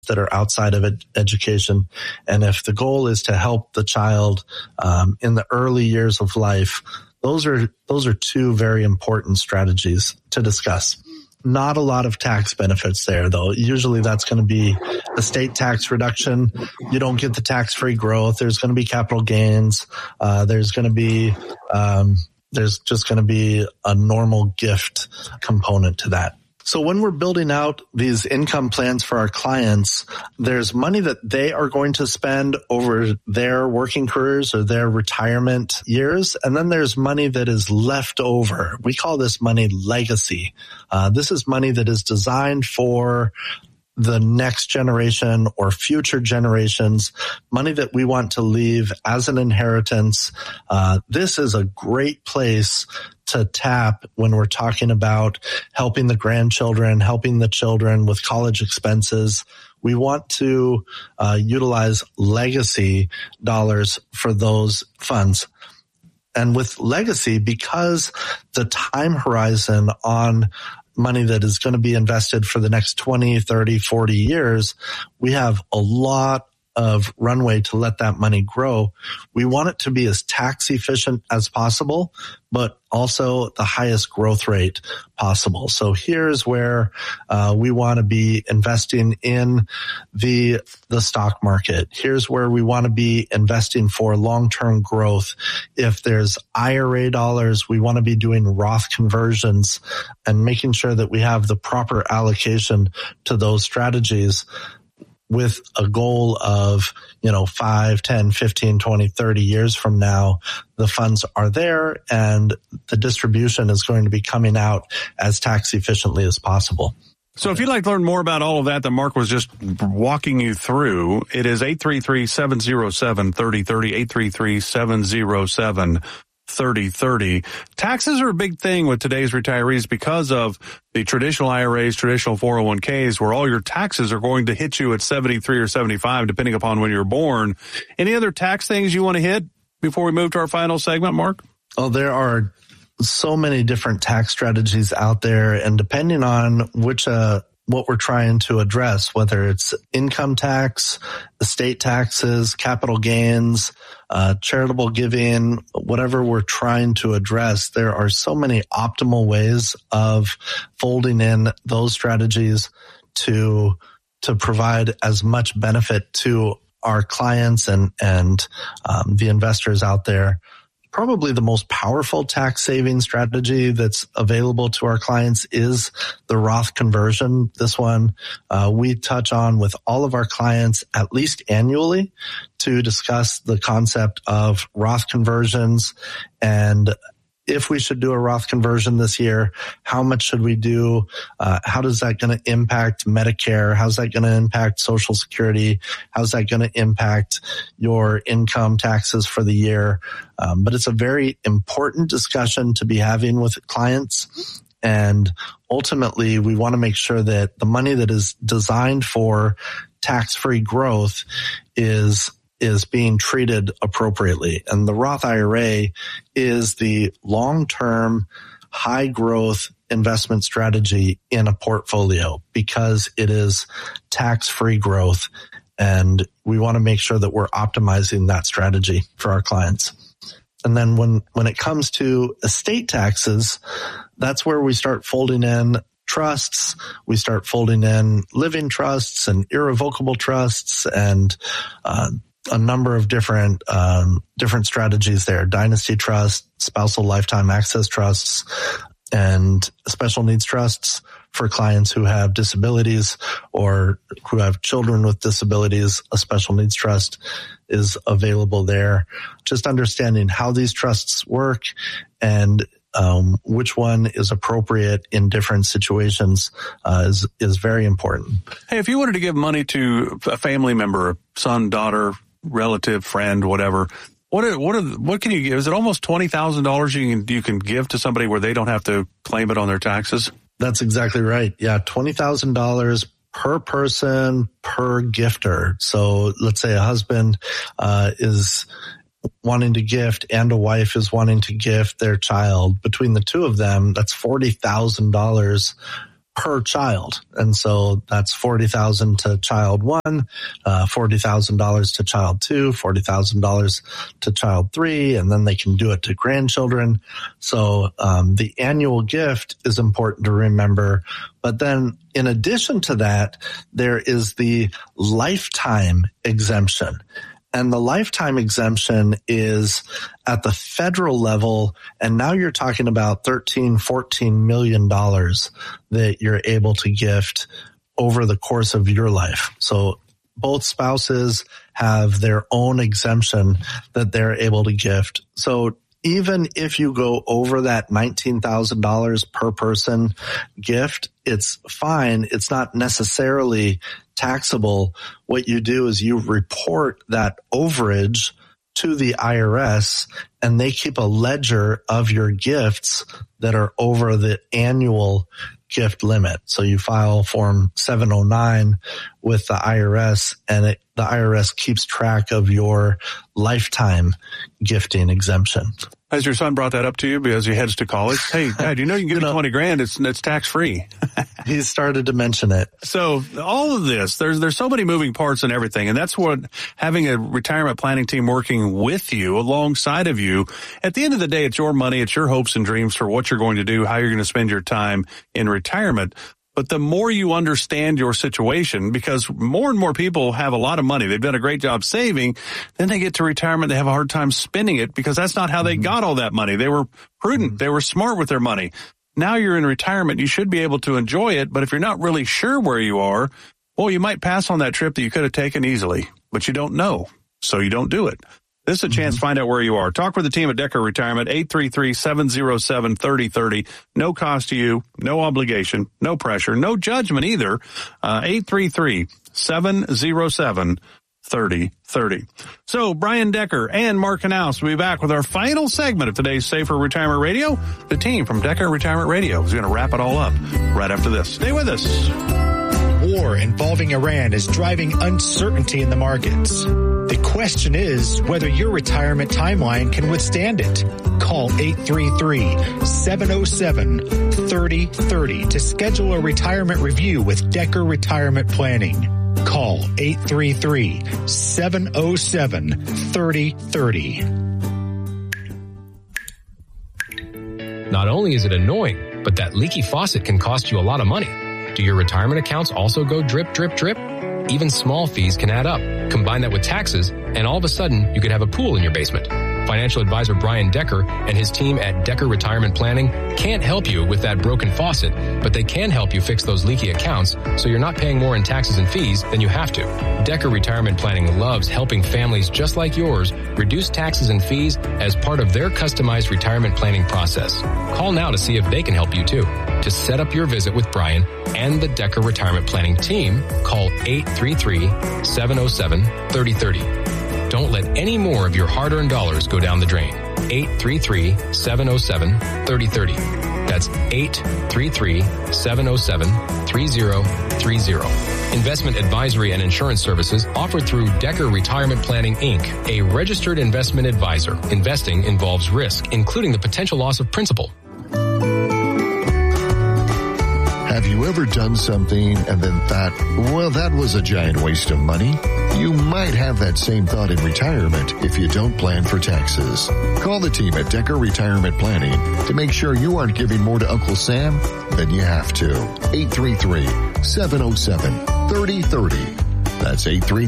that are outside of education. And if the goal is to help the child in the early years of life, those are two very important strategies to discuss. Not a lot of tax benefits there, though. Usually that's going to be estate tax reduction. You don't get the tax-free growth. There's going to be capital gains. There's just going to be a normal gift component to that. So when we're building out these income plans for our clients, there's money that they are going to spend over their working careers or their retirement years. And then there's money that is left over. We call this money legacy. This is money that is designed for the next generation or future generations, money that we want to leave as an inheritance. This is a great place to tap when we're talking about helping the grandchildren, helping the children with college expenses. We want to utilize legacy dollars for those funds. And with legacy, because the time horizon on money that is going to be invested for the next 20, 30, 40 years, we have a lot of runway to let that money grow. We want it to be as tax efficient as possible, but also the highest growth rate possible. So here's where we want to be investing in the stock market. Here's where we want to be investing for long-term growth. If there's IRA dollars, we want to be doing Roth conversions and making sure that we have the proper allocation to those strategies, with a goal of, 5, 10, 15, 20, 30 years from now, the funds are there and the distribution is going to be coming out as tax efficiently as possible. So if you'd like to learn more about all of that Mark was just walking you through, it is 833-707-3030, 833-707-3030. Taxes are a big thing with today's retirees because of the traditional IRAs, traditional 401ks, where all your taxes are going to hit you at 73 or 75, depending upon when you're born. Any other tax things you want to hit before we move to our final segment, Mark? Oh, there are so many different tax strategies out there, and depending on what we're trying to address, whether it's income tax, estate taxes, capital gains, charitable giving, whatever we're trying to address, there are so many optimal ways of folding in those strategies to provide as much benefit to our clients and the investors out there. Probably the most powerful tax saving strategy that's available to our clients is the Roth conversion. This one we touch on with all of our clients at least annually to discuss the concept of Roth conversions and if we should do a Roth conversion this year, how much should we do? How does that going to impact Medicare? How's that going to impact Social Security? How's that going to impact your income taxes for the year? But it's a very important discussion to be having with clients. And ultimately, we want to make sure that the money that is designed for tax-free growth is being treated appropriately. And the Roth IRA is the long-term, high-growth investment strategy in a portfolio because it is tax-free growth. And we want to make sure that we're optimizing that strategy for our clients. And then when it comes to estate taxes, that's where we start folding in trusts. We start folding in living trusts and irrevocable trusts and a number of different strategies there. Dynasty trust, spousal lifetime access trusts, and special needs trusts for clients who have disabilities or who have children with disabilities. A special needs trust is available there. Just understanding how these trusts work and which one is appropriate in different situations is very important. Hey, if you wanted to give money to a family member, son, daughter, relative, friend, whatever, what can you give? Is it almost $20,000 you can give to somebody where they don't have to claim it on their taxes? That's exactly right. Yeah, $20,000 per person per gifter. So let's say a husband is wanting to gift and a wife is wanting to gift their child. Between the two of them, that's $40,000 per child. And so that's $40,000 to child one, $40,000 to child two, $40,000 to child three, and then they can do it to grandchildren. So the annual gift is important to remember. But then in addition to that, there is the lifetime exemption. And the lifetime exemption is at the federal level. And now you're talking about $13-14 million that you're able to gift over the course of your life. So both spouses have their own exemption that they're able to gift. So even if you go over that $19,000 per person gift, it's fine. It's not necessarily taxable. What you do is you report that overage to the IRS, and they keep a ledger of your gifts that are over the annual gift limit. So you file Form 709 with the IRS, and the IRS keeps track of your lifetime gifting exemption. Has your son brought that up to you because he heads to college? Hey, Dad, you can give me $20,000. It's tax free. He started to mention it. So all of this, there's so many moving parts and everything. And that's what having a retirement planning team working with you, alongside of you. At the end of the day, it's your money. It's your hopes and dreams for what you're going to do, how you're going to spend your time in retirement. But the more you understand your situation, because more and more people have a lot of money, they've done a great job saving, then they get to retirement, they have a hard time spending it because that's not how they got all that money. They were prudent. They were smart with their money. Now you're in retirement, you should be able to enjoy it. But if you're not really sure where you are, well, you might pass on that trip that you could have taken easily, but you don't know. So you don't do it. This is a chance to find out where you are. Talk with the team at Decker Retirement, 833-707-3030. No cost to you, no obligation, no pressure, no judgment either. 833-707-3030. So Brian Decker and Mark Knaus will be back with our final segment of today's Safer Retirement Radio. The team from Decker Retirement Radio is going to wrap it all up right after this. Stay with us. War involving Iran is driving uncertainty in the markets. The question is whether your retirement timeline can withstand it. Call 833-707-3030 to schedule a retirement review with Decker Retirement Planning. Call 833-707-3030. Not only is it annoying, but that leaky faucet can cost you a lot of money. Do your retirement accounts also go drip, drip, drip? Even small fees can add up. Combine that with taxes, and all of a sudden, you could have a pool in your basement. Financial advisor Brian Decker and his team at Decker Retirement Planning can't help you with that broken faucet, but they can help you fix those leaky accounts so you're not paying more in taxes and fees than you have to. Decker Retirement Planning loves helping families just like yours reduce taxes and fees as part of their customized retirement planning process. Call now to see if they can help you too. To set up your visit with Brian and the Decker Retirement Planning team, call 833-707-3030. Don't let any more of your hard-earned dollars go down the drain. 833-707-3030. That's 833-707-3030. Investment advisory and insurance services offered through Decker Retirement Planning, Inc., a registered investment advisor. Investing involves risk, including the potential loss of principal. Have you ever done something and then thought, well, that was a giant waste of money? You might have that same thought in retirement if you don't plan for taxes. Call the team at Decker Retirement Planning to make sure you aren't giving more to Uncle Sam than you have to. 833-707-3030. That's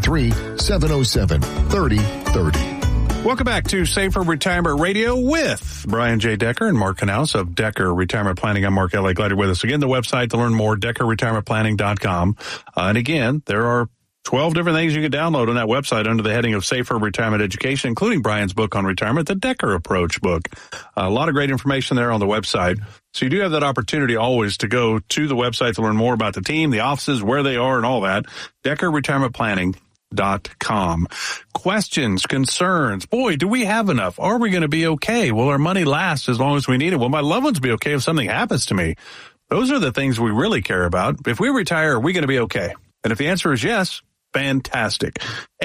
833-707-3030. Welcome back to Safer Retirement Radio with Brian J. Decker and Mark Knaus of Decker Retirement Planning. I'm Mark L.A. Glad you're with us. Again, the website to learn more, DeckerRetirementPlanning.com. And again, there are 12 different things you can download on that website under the heading of Safer Retirement Education, including Brian's book on retirement, the Decker Approach book. A lot of great information there on the website. So you do have that opportunity always to go to the website to learn more about the team, the offices, where they are, and all that. DeckerRetirementPlanning.com. Questions, concerns. Boy, do we have enough? Are we going to be okay? Will our money last as long as we need it? Will my loved ones be okay if something happens to me? Those are the things we really care about. If we retire, are we going to be okay? And if the answer is yes, fantastic.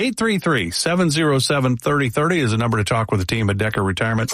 833-707-3030 is the number to talk with the team at Decker Retirement.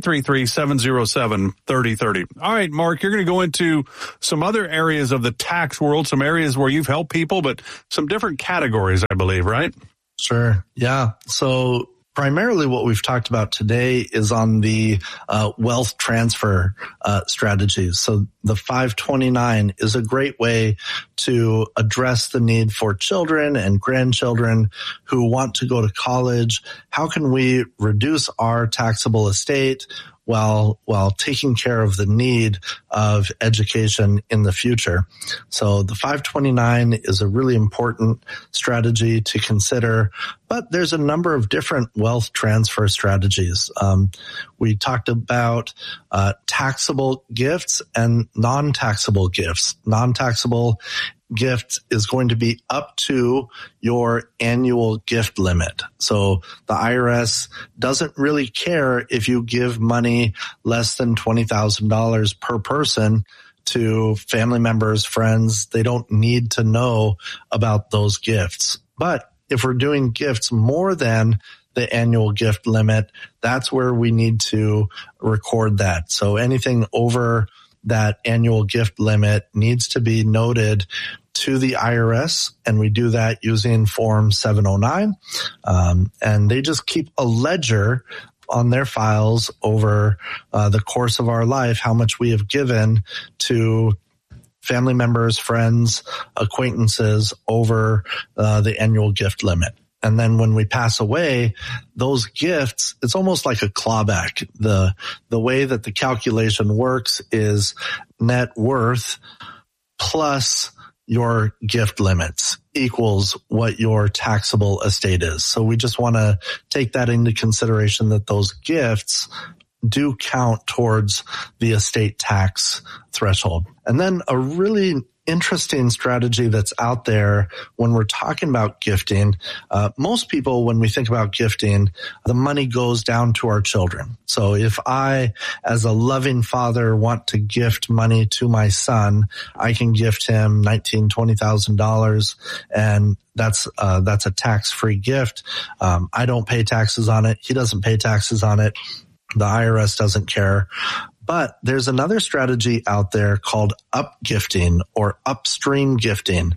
833-707-3030. All right, Mark, you're going to go into some other areas of the tax world, some areas where you've helped people, but some different categories, I believe, right? Sure. Yeah. So primarily what we've talked about today is on the wealth transfer strategies. So the 529 is a great way to address the need for children and grandchildren who want to go to college. How can we reduce our taxable estate while taking care of the need of education in the future? So the 529 is a really important strategy to consider, but there's a number of different wealth transfer strategies. We talked about taxable gifts and non-taxable gifts. Non-taxable gift is going to be up to your annual gift limit. So the IRS doesn't really care if you give money less than $20,000 per person to family members, friends. They don't need to know about those gifts. But if we're doing gifts more than the annual gift limit, that's where we need to record that. So anything over that annual gift limit needs to be noted to the IRS, and we do that using Form 709. And they just keep a ledger on their files over the course of our life, how much we have given to family members, friends, acquaintances over the annual gift limit. And then when we pass away, those gifts, it's almost like a clawback. The way that the calculation works is net worth plus your gift limits equals what your taxable estate is. So we just want to take that into consideration, that those gifts do count towards the estate tax threshold. And then a really interesting strategy that's out there when we're talking about gifting. Most people, when we think about gifting, the money goes down to our children. So if I, as a loving father, want to gift money to my son, I can gift him $19,000, $20,000, and that's a tax-free gift. I don't pay taxes on it. He doesn't pay taxes on it. The IRS doesn't care. But there's another strategy out there called upgifting or upstream gifting.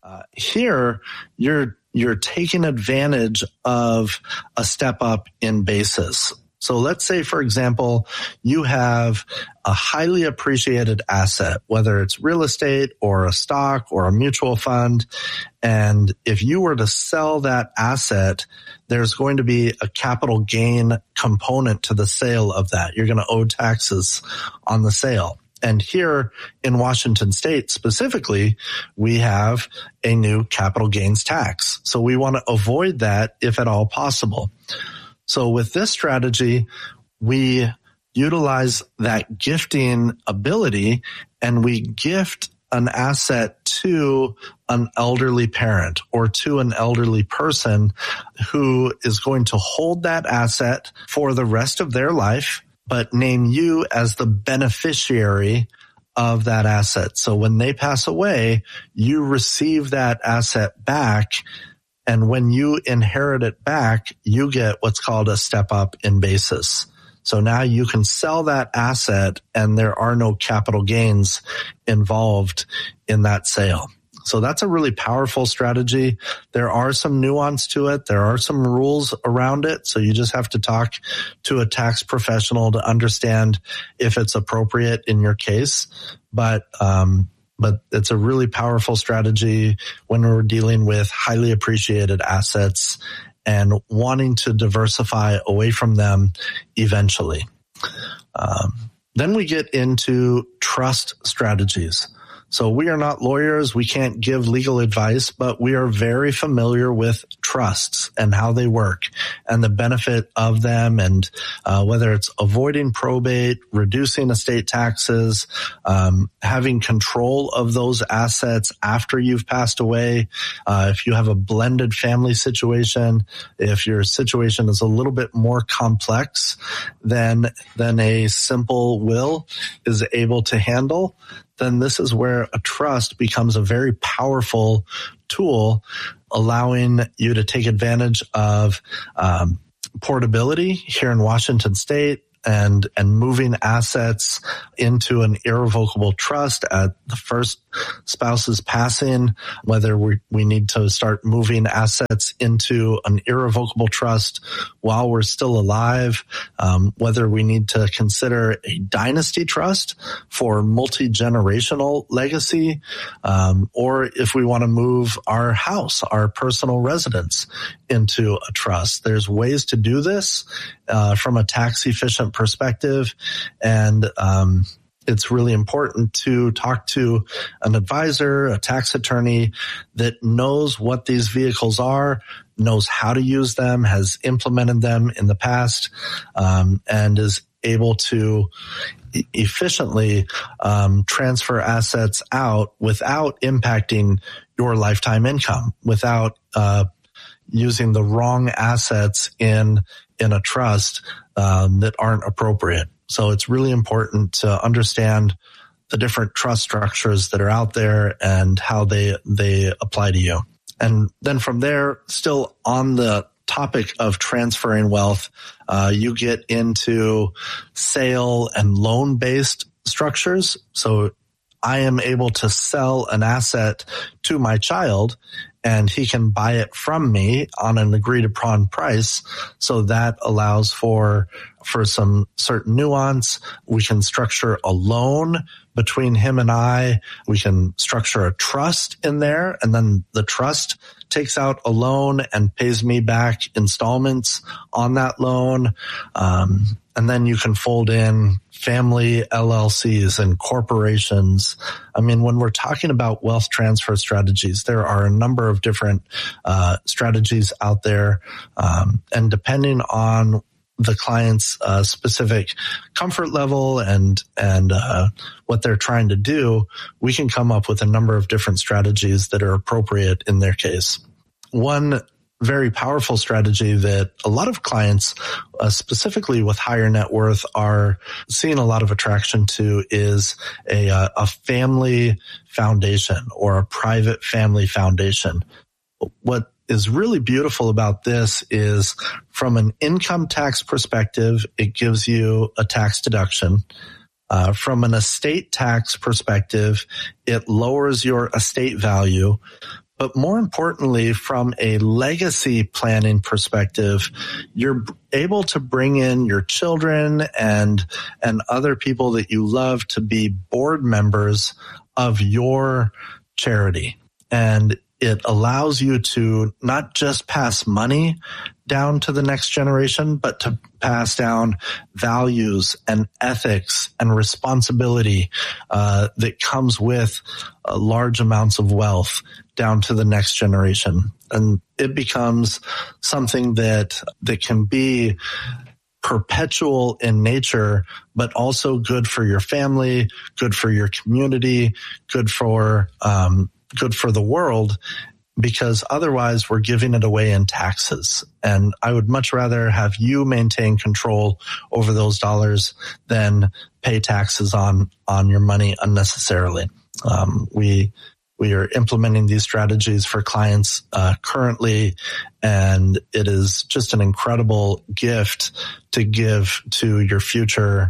Here, you're taking advantage of a step up in basis. So let's say, for example, you have a highly appreciated asset, whether it's real estate or a stock or a mutual fund. And if you were to sell that asset, there's going to be a capital gain component to the sale of that. You're going to owe taxes on the sale. And here in Washington State specifically, we have a new capital gains tax. So we want to avoid that if at all possible. So with this strategy, we utilize that gifting ability and we gift an asset to an elderly parent or to an elderly person who is going to hold that asset for the rest of their life, but name you as the beneficiary of that asset. So when they pass away, you receive that asset back. And when you inherit it back, you get what's called a step up in basis. So now you can sell that asset and there are no capital gains involved in that sale. So that's a really powerful strategy. There are some nuance to it. There are some rules around it. So you just have to talk to a tax professional to understand if it's appropriate in your case. But it's a really powerful strategy when we're dealing with highly appreciated assets and wanting to diversify away from them eventually. Then we get into trust strategies. So we are not lawyers. We can't give legal advice, but we are very familiar with trusts and how they work and the benefit of them, and whether it's avoiding probate, reducing estate taxes, having control of those assets after you've passed away. If you have a blended family situation, if your situation is a little bit more complex than a simple will is able to handle, then this is where a trust becomes a very powerful tool allowing you to take advantage of portability here in Washington State and moving assets into an irrevocable trust at the first spouse's passing, whether we need to start moving assets into an irrevocable trust while we're still alive, whether we need to consider a dynasty trust for multi-generational legacy, or if we want to move our house, our personal residence, into a trust. There's ways to do this from a tax efficient perspective, and it's really important to talk to an advisor, a tax attorney that knows what these vehicles are, knows how to use them, has implemented them in the past, and is able to efficiently transfer assets out without impacting your lifetime income, without using the wrong assets in a trust that aren't appropriate. So it's really important to understand the different trust structures that are out there and how they apply to you. And then from there, still on the topic of transferring wealth, you get into sale and loan-based structures. So I am able to sell an asset to my child and he can buy it from me on an agreed upon price. So that allows for some certain nuance. We can structure a loan between him and I. We can structure a trust in there, and then the trust takes out a loan and pays me back installments on that loan. And then you can fold in family LLCs and corporations. I mean, when we're talking about wealth transfer strategies, there are a number of different strategies out there. And depending on the client's specific comfort level and what they're trying to do, we can come up with a number of different strategies that are appropriate in their case. One very powerful strategy that a lot of clients, specifically with higher net worth, are seeing a lot of attraction to is a family foundation or a private family foundation. What is really beautiful about this is from an income tax perspective, it gives you a tax deduction. From an estate tax perspective, it lowers your estate value. But more importantly, from a legacy planning perspective, you're able to bring in your children and other people that you love to be board members of your charity. And it allows you to not just pass money down to the next generation, but to pass down values and ethics and responsibility that comes with large amounts of wealth down to the next generation. And it becomes something that can be perpetual in nature, but also good for your family, good for your community, good for the world, because otherwise we're giving it away in taxes. And I would much rather have you maintain control over those dollars than pay taxes on your money unnecessarily. We are implementing these strategies for clients currently, and it is just an incredible gift to give to your future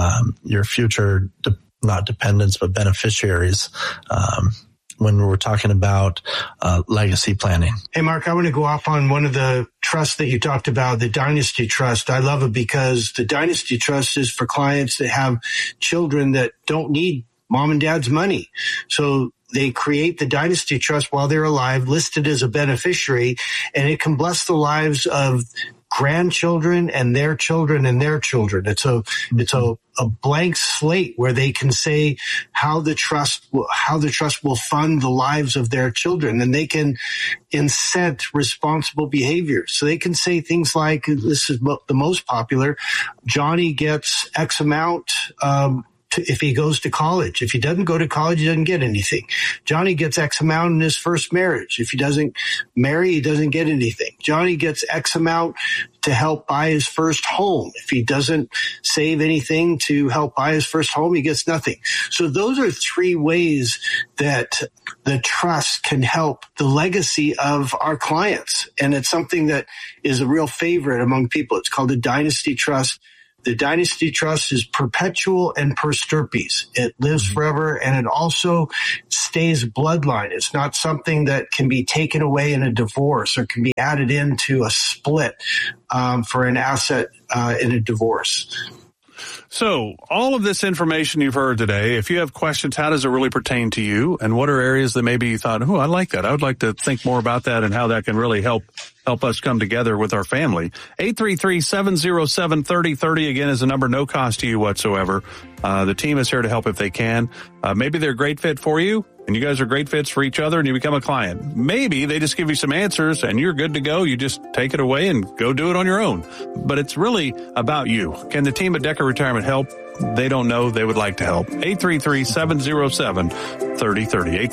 not dependents, but beneficiaries. When we're talking about legacy planning. Hey, Mark, I want to go off on one of the trusts that you talked about, the Dynasty Trust. I love it because the Dynasty Trust is for clients that have children that don't need mom and dad's money. So they create the Dynasty Trust while they're alive, listed as a beneficiary, and it can bless the lives of grandchildren and their children and their children. It's a blank slate where they can say how the trust will fund the lives of their children, and they can incent responsible behavior. So they can say things like, this is the most popular, Johnny gets X amount, if he goes to college. If he doesn't go to college, he doesn't get anything. Johnny gets X amount in his first marriage. If he doesn't marry, he doesn't get anything. Johnny gets X amount to help buy his first home. If he doesn't save anything to help buy his first home, he gets nothing. So those are 3 ways that the trust can help the legacy of our clients. And it's something that is a real favorite among people. It's called a dynasty trust. The dynasty trust is perpetual and per stirpes. It lives forever, and it also stays bloodline. It's not something that can be taken away in a divorce or can be added into a split for an asset in a divorce. So all of this information you've heard today, if you have questions, how does it really pertain to you? And what are areas that maybe you thought, oh, I like that. I would like to think more about that and how that can really help us come together with our family. 833-707-3030 again is a number, no cost to you whatsoever. The team is here to help if they can. Maybe they're a great fit for you and you guys are great fits for each other and you become a client. Maybe they just give you some answers and you're good to go. You just take it away and go do it on your own. But it's really about you. Can the team at Decker Retirement help? They don't know. They would like to help. 833-707-3030.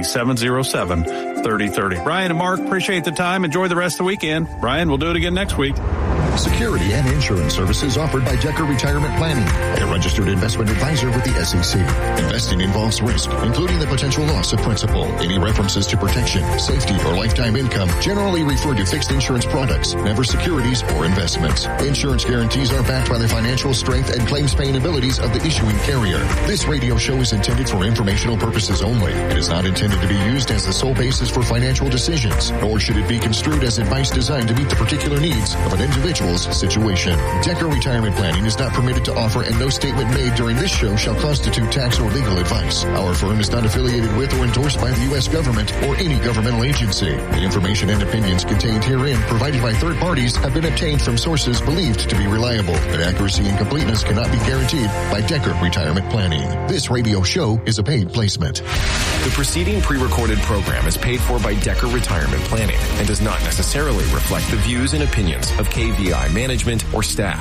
833-707-3030. Brian and Mark, appreciate the time. Enjoy the rest of the weekend. Brian, we'll do it again next week. Security and insurance services offered by Decker Retirement Planning, a registered investment advisor with the SEC. Investing involves risk, including the potential loss of principal. Any references to protection, safety, or lifetime income generally refer to fixed insurance products, never securities or investments. Insurance guarantees are backed by the financial strength and claims paying abilities of the issuing carrier. This radio show is intended for informational purposes only. It is not intended to be used as the sole basis for financial decisions, nor should it be construed as advice designed to meet the particular needs of an individual's situation. Decker Retirement Planning is not permitted to offer, and no statement made during this show shall constitute tax or legal advice. Our firm is not affiliated with or endorsed by the U.S. government or any governmental agency. The information and opinions contained herein provided by third parties have been obtained from sources believed to be reliable, but accuracy and completeness cannot be guaranteed by Decker Retirement Planning. This radio show is a paid placement. The preceding pre-recorded program is paid for by Decker Retirement Planning and does not necessarily reflect the views and opinions of KVI management or staff.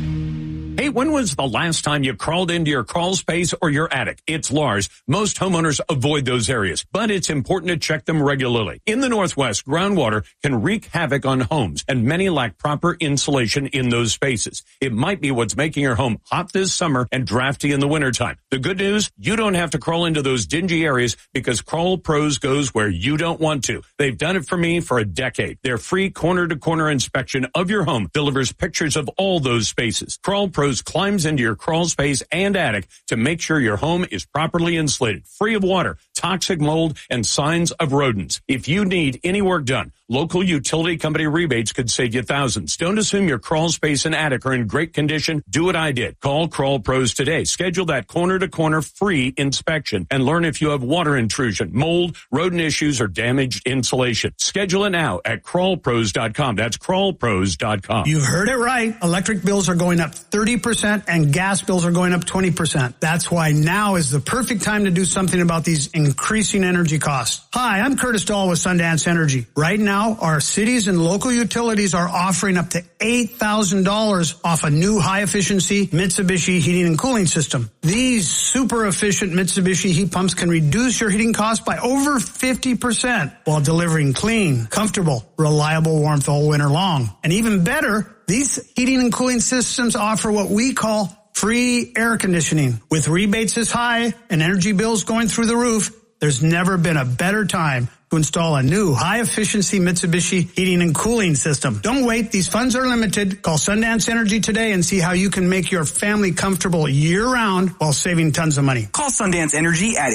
Hey, when was the last time you crawled into your crawl space or your attic? It's Lars. Most homeowners avoid those areas, but it's important to check them regularly. In the Northwest, groundwater can wreak havoc on homes, and many lack proper insulation in those spaces. It might be what's making your home hot this summer and drafty in the wintertime. The good news, you don't have to crawl into those dingy areas because Crawl Pros goes where you don't want to. They've done it for me for a decade. Their free corner-to-corner inspection of your home delivers pictures of all those spaces. Crawl Pros climbs into your crawl space and attic to make sure your home is properly insulated, free of water, toxic mold, and signs of rodents. If you need any work done, local utility company rebates could save you thousands. Don't assume your crawl space and attic are in great condition. Do what I did. Call Crawl Pros today. Schedule that corner-to-corner free inspection and learn if you have water intrusion, mold, rodent issues, or damaged insulation. Schedule it now at crawlpros.com. That's crawlpros.com. You heard it right. Electric bills are going up 30% and gas bills are going up 20%. That's why now is the perfect time to do something about these increasing energy costs. Hi, I'm Curtis Dahl with Sundance Energy. Right now, our cities and local utilities are offering up to $8,000 off a new high-efficiency Mitsubishi heating and cooling system. These super-efficient Mitsubishi heat pumps can reduce your heating costs by over 50% while delivering clean, comfortable, reliable warmth all winter long. And even better, these heating and cooling systems offer what we call free air conditioning. With rebates this high and energy bills going through the roof, there's never been a better time to install a new high-efficiency Mitsubishi heating and cooling system. Don't wait. These funds are limited. Call Sundance Energy today and see how you can make your family comfortable year-round while saving tons of money. Call Sundance Energy at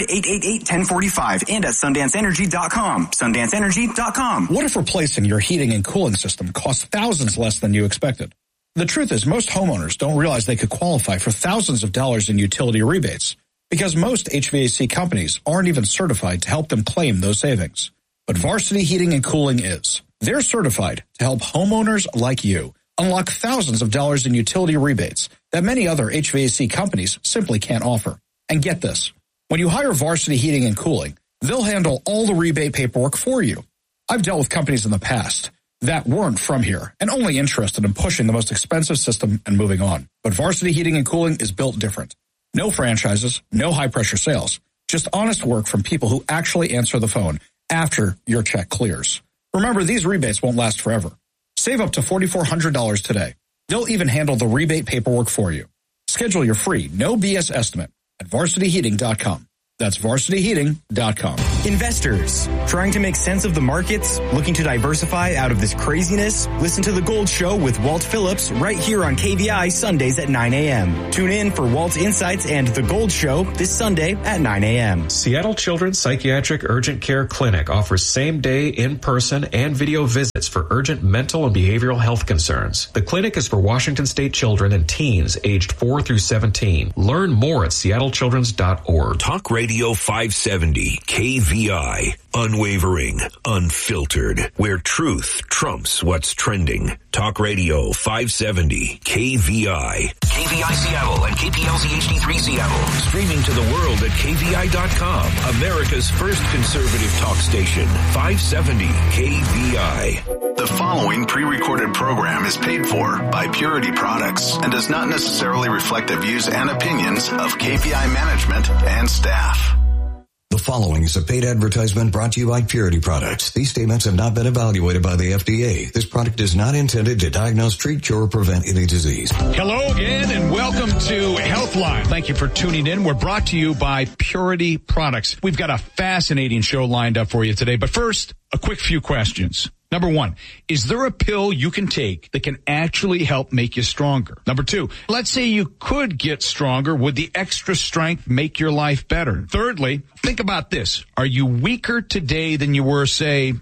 800-888-1045 and at SundanceEnergy.com. SundanceEnergy.com. What if replacing your heating and cooling system costs thousands less than you expected? The truth is, most homeowners don't realize they could qualify for thousands of dollars in utility rebates, because most HVAC companies aren't even certified to help them claim those savings. But Varsity Heating and Cooling is. They're certified to help homeowners like you unlock thousands of dollars in utility rebates that many other HVAC companies simply can't offer. And get this, when you hire Varsity Heating and Cooling, they'll handle all the rebate paperwork for you. I've dealt with companies in the past that weren't from here and only interested in pushing the most expensive system and moving on. But Varsity Heating and Cooling is built different. No franchises, no high-pressure sales, just honest work from people who actually answer the phone after your check clears. Remember, these rebates won't last forever. Save up to $4,400 today. They'll even handle the rebate paperwork for you. Schedule your free, no BS estimate at varsityheating.com. That's varsityheating.com. Investors, trying to make sense of the markets? Looking to diversify out of this craziness? Listen to The Gold Show with Walt Phillips right here on KVI Sundays at 9 a.m. Tune in for Walt's Insights and The Gold Show this Sunday at 9 a.m. Seattle Children's Psychiatric Urgent Care Clinic offers same-day, in-person, and video visits for urgent mental and behavioral health concerns. The clinic is for Washington State children and teens aged 4 through 17. Learn more at seattlechildrens.org. Talk Radio 570 KVI. Unwavering, unfiltered, where truth trumps what's trending. Talk Radio 570 KVI. KVI Seattle and KPLZ HD3 Seattle. Streaming to the world at KVI.com. America's first conservative talk station. 570 KVI. The following pre-recorded program is paid for by Purity Products and does not necessarily reflect the views and opinions of KVI management and staff. The following is a paid advertisement brought to you by Purity Products. These statements have not been evaluated by the FDA. This product is not intended to diagnose, treat, cure, or prevent any disease. Hello again and welcome to Healthline. Thank you for tuning in. We're brought to you by Purity Products. We've got a fascinating show lined up for you today. But first, a quick few questions. Number one, is there a pill you can take that can actually help make you stronger? Number two, let's say you could get stronger. Would the extra strength make your life better? Thirdly, think about this. Are you weaker today than you were, say,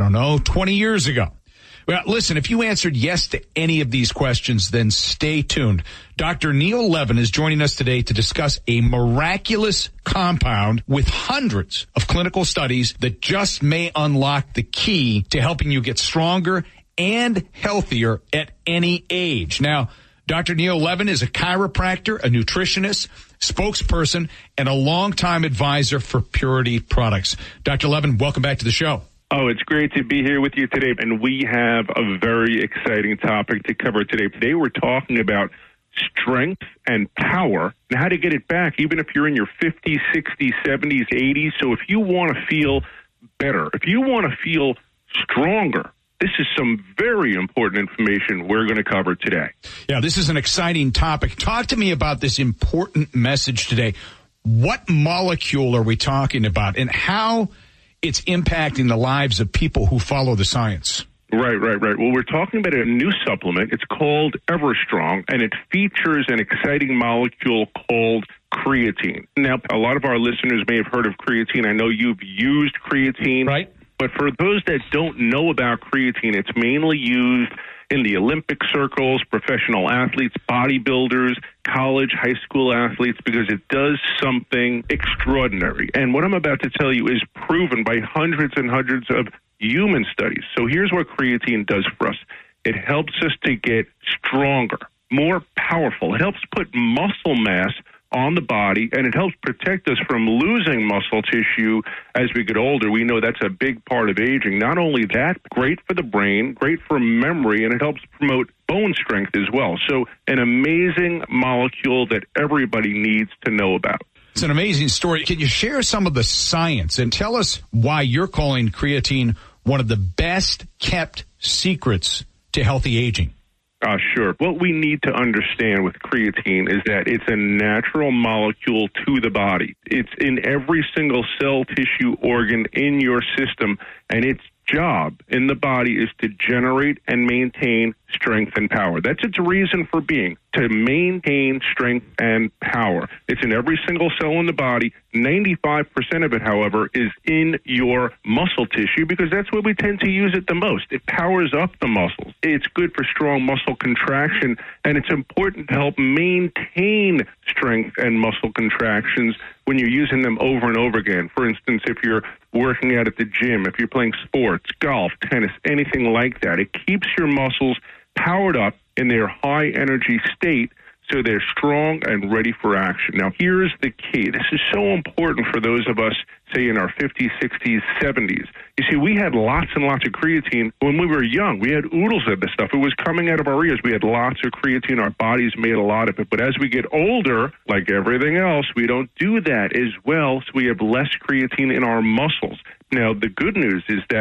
20 years ago? Well, listen, if you answered yes to any of these questions, then stay tuned. Dr. Neil Levin is joining us today to discuss a miraculous compound with hundreds of clinical studies that just may unlock the key to helping you get stronger and healthier at any age. Now, Dr. Neil Levin is a chiropractor, a nutritionist, spokesperson, and a longtime advisor for Purity Products. Dr. Levin, welcome back to the show. Oh, it's great to be here with you today, and we have a very exciting topic to cover today. Today we're talking about strength and power and how to get it back, even if you're in your 50s, 60s, 70s, 80s. So if you want to feel better, if you want to feel stronger, this is some very important information we're going to cover today. Yeah, this is an exciting topic. Talk to me about this important message today. What molecule are we talking about, and how it's impacting the lives of people who follow the science? Right. Well, we're talking about a new supplement. It's called Everstrong, and it features an exciting molecule called creatine. Now, a lot of our listeners may have heard of creatine. I know you've used creatine. Right. But for those that don't know about creatine, it's mainly used in the Olympic circles, professional athletes, bodybuilders, college, high school athletes, because it does something extraordinary. And what I'm about to tell you is proven by hundreds and hundreds of human studies. So here's what creatine does for us. It helps us to get stronger, more powerful. It helps put muscle mass on the body, and it helps protect us from losing muscle tissue as we get older. We know that's a big part of aging. Not only that, great for the brain, great for memory, and it helps promote bone strength as well. So an amazing molecule that everybody needs to know about. It's an amazing story. Can you share some of the science and tell us why you're calling creatine one of the best kept secrets to healthy aging? Sure. What we need to understand with creatine is that it's a natural molecule to the body. It's in every single cell, tissue, organ in your system, and its job in the body is to generate and maintain strength and power. That's its reason for being, to maintain strength and power. It's in every single cell in the body. 95% of it, however, is in your muscle tissue because that's where we tend to use it the most. It powers up the muscles. It's good for strong muscle contraction, and it's important to help maintain strength and muscle contractions when you're using them over and over again. For instance, if you're working out at the gym, if you're playing sports, golf, tennis, anything like that, it keeps your muscles powered up in their high energy state so they're strong and ready for action. Now, here's the key. This is so important for those of us, say, in our 50s, 60s, 70s. You see, we had lots and lots of creatine when we were young. We had oodles of this stuff. It was coming out of our ears. We had lots of creatine. Our bodies made a lot of it. But as we get older, like everything else, we don't do that as well, so we have less creatine in our muscles. Now, the good news is that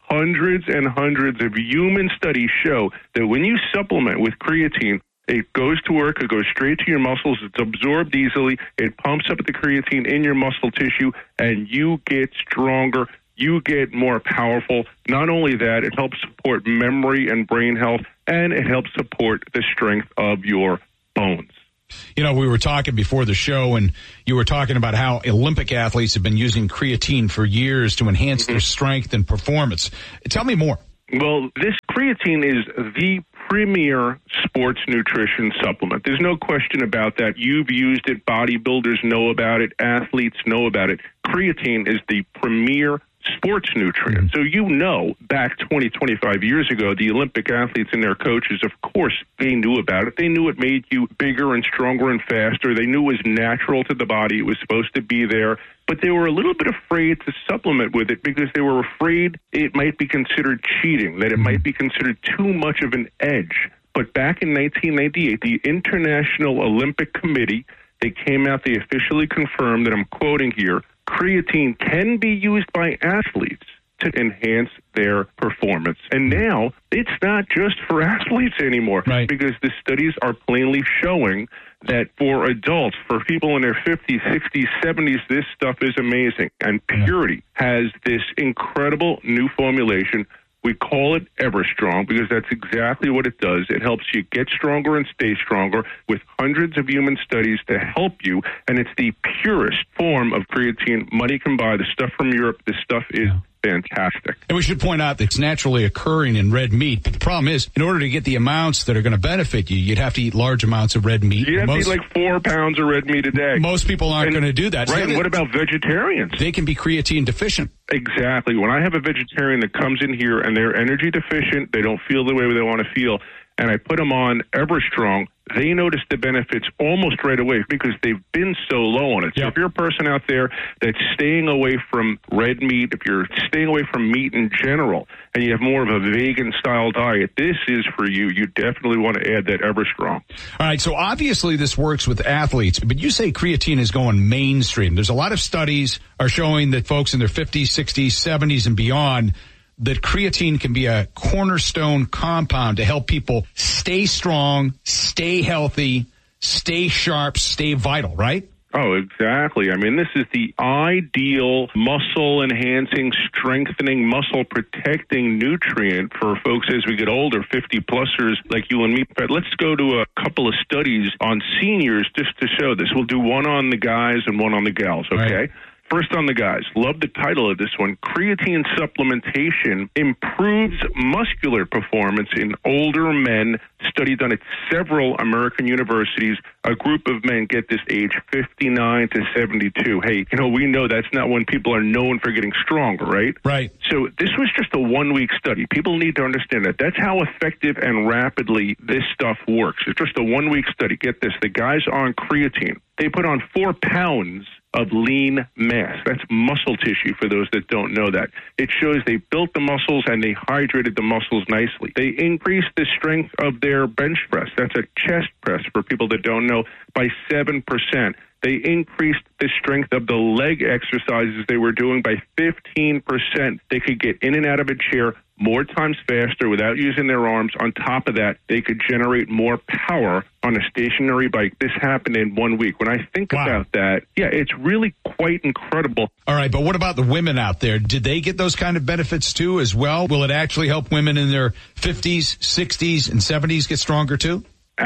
hundreds and hundreds of human studies show that when you supplement with creatine, it goes to work, it goes straight to your muscles, it's absorbed easily, it pumps up the creatine in your muscle tissue, and you get stronger, you get more powerful. Not only that, it helps support memory and brain health, and it helps support the strength of your bones. You know, we were talking before the show, and you were talking about how Olympic athletes have been using creatine for years to enhance their strength and performance. Tell me more. Well, this creatine is the premier sports nutrition supplement. There's no question about that. You've used it. Bodybuilders know about it. Athletes know about it. Creatine is the premier sports nutrient. So you know, back 20, 25 years ago, the Olympic athletes and their coaches, of course, they knew about it. They knew it made you bigger and stronger and faster. They knew it was natural to the body. It was supposed to be there. But they were a little bit afraid to supplement with it because they were afraid it might be considered cheating, that it might be considered too much of an edge. But back in 1998, the International Olympic Committee, they came out, they officially confirmed that, I'm quoting here, creatine can be used by athletes to enhance their performance. And now it's not just for athletes anymore, because the studies are plainly showing that for adults, for people in their 50s, 60s, 70s, this stuff is amazing. And Purity has this incredible new formulation. We call it EverStrong because that's exactly what it does. It helps you get stronger and stay stronger with hundreds of human studies to help you, and it's the purest form of creatine money can buy. The stuff from Europe, this stuff is fantastic. And we should point out that it's naturally occurring in red meat. But the problem is, in order to get the amounts that are going to benefit you, you'd have to eat large amounts of red meat. You'd have to eat like 4 pounds of red meat a day. Most people aren't going to do that. Right, So and what about vegetarians? They can be creatine deficient. Exactly. When I have a vegetarian that comes in here and they're energy deficient, they don't feel the way they want to feel, and I put them on EverStrong, they notice the benefits almost right away because they've been so low on it. So if you're a person out there that's staying away from red meat, if you're staying away from meat in general, and you have more of a vegan-style diet, this is for you. You definitely want to add that EverStrong. All right, so obviously this works with athletes, but you say creatine is going mainstream. There's a lot of studies are showing that folks in their 50s, 60s, 70s, and beyond, that creatine can be a cornerstone compound to help people stay strong, stay healthy, stay sharp, stay vital, right? Oh, exactly. I mean, this is the ideal muscle-enhancing, strengthening, muscle-protecting nutrient for folks as we get older, 50-plussers like you and me. But let's go to a couple of studies on seniors just to show this. We'll do one on the guys and one on the gals, okay? Right. First on the guys. Love the title of this one. Creatine supplementation improves muscular performance in older men. Study done at several American universities. A group of men get this age 59 to 72. Hey, you know, we know that's not when people are known for getting stronger, right? Right. So this was just a 1-week study. People need to understand that. That's how effective and rapidly this stuff works. It's just a 1-week study. Get this. The guys on creatine, they put on 4 pounds of lean mass. That's muscle tissue for those that don't know that. It shows they built the muscles and they hydrated the muscles nicely. They increased the strength of their bench press. That's a chest press for people that don't know, by 7%. They increased the strength of the leg exercises they were doing by 15%. They could get in and out of a chair more times faster without using their arms. On top of that, they could generate more power on a stationary bike. This happened in 1 week. When I think about that, it's really quite incredible. All right, but what about the women out there? Did they get those kind of benefits too as well? Will it actually help women in their 50s, 60s, and 70s get stronger too?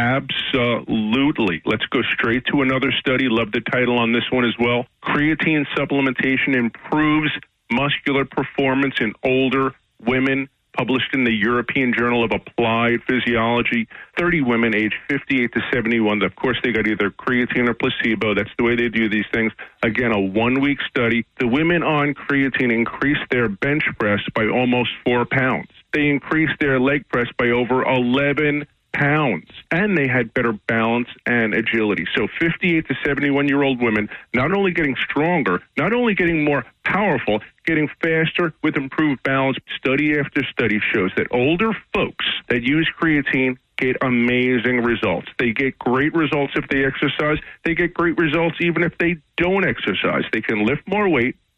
Absolutely. Let's go straight to another study. Love the title on this one as well. Creatine supplementation improves muscular performance in older women, published in the European Journal of Applied Physiology. 30 women aged 58 to 71. Of course, they got either creatine or placebo. That's the way they do these things. Again, a 1-week study. The women on creatine increased their bench press by almost 4 pounds. They increased their leg press by over 11 pounds, and they had better balance and agility. So 58 to 71-year-old women not only getting stronger, not only getting more powerful, getting faster with improved balance. Study after study shows that older folks that use creatine get amazing results. They get great results if they exercise. They get great results even if they don't exercise. They can lift more weight.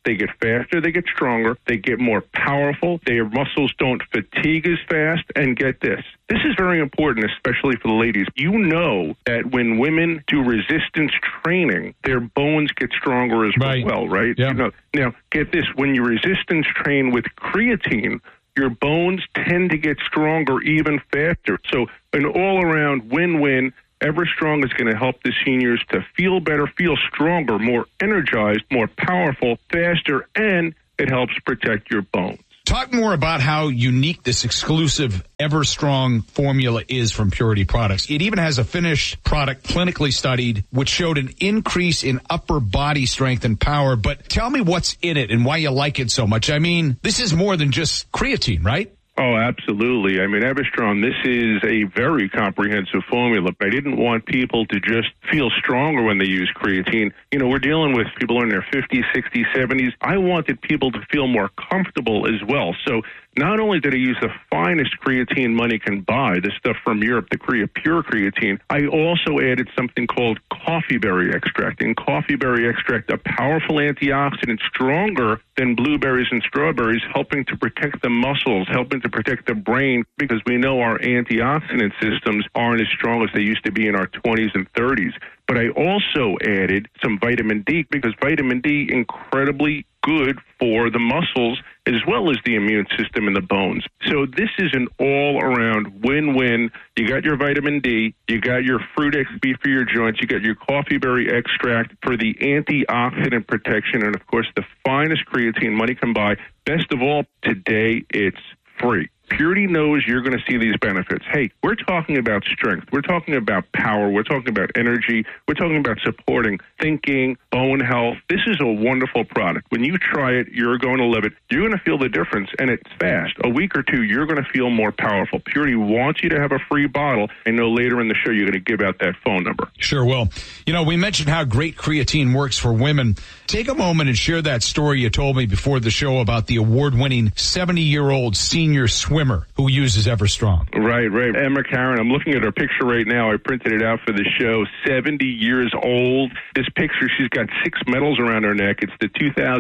They get faster, they get stronger, they get more powerful, their muscles don't fatigue as fast, and get this. This is very important, especially for the ladies. You know that when women do resistance training, their bones get stronger as well, right? Yeah. You know, now, get this. When you resistance train with creatine, your bones tend to get stronger even faster. So an all-around win-win. Everstrong is going to help the seniors to feel better, feel stronger, more energized, more powerful, faster, and it helps protect your bones. Talk more about how unique this exclusive Everstrong formula is from Purity Products. It even has a finished product clinically studied, which showed an increase in upper body strength and power. But tell me what's in it and why you like it so much. I mean, this is more than just creatine, right? Oh, absolutely. I mean, Everstrong, this is a very comprehensive formula. I didn't want people to just feel stronger when they use creatine. You know, we're dealing with people in their 50s, 60s, 70s. I wanted people to feel more comfortable as well. So not only did I use the finest creatine money can buy, the stuff from Europe, the Pure creatine, I also added something called coffee berry extract. In coffee berry extract, a powerful antioxidant, stronger than blueberries and strawberries, helping to protect the muscles, helping to protect the brain, because we know our antioxidant systems aren't as strong as they used to be in our 20s and 30s. But I also added some vitamin D, because vitamin D incredibly good for the muscles as well as the immune system and the bones. So this is an all-around win-win. You got your vitamin D, you got your fruit XB for your joints, you got your coffee berry extract for the antioxidant protection, and, of course, the finest creatine money can buy. Best of all, today it's free. Purity knows you're going to see these benefits. Hey, we're talking about strength. We're talking about power. We're talking about energy. We're talking about supporting thinking, bone health. This is a wonderful product. When you try it, you're going to love it. You're going to feel the difference, and it's fast. A week or two, you're going to feel more powerful. Purity wants you to have a free bottle. I know later in the show you're going to give out that phone number. Sure will. You know, we mentioned how great creatine works for women. Take a moment and share that story you told me before the show about the award-winning 70-year-old senior swimmer who uses Everstrong. Right. Emma Karen, I'm looking at her picture right now. I printed it out for the show. 70 years old. This picture, she's got 6 medals around her neck. It's the